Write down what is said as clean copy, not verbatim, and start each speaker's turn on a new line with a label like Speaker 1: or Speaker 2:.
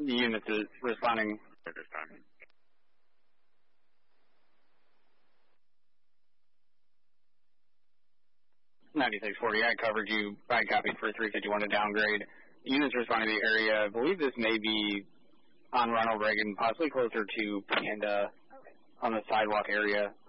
Speaker 1: The unit is responding.
Speaker 2: At this time.
Speaker 1: 9640, I covered you. I copied for 351 to downgrade. Units responding to the area. I believe this may be on Ronald Reagan, possibly closer to Panda on the sidewalk area.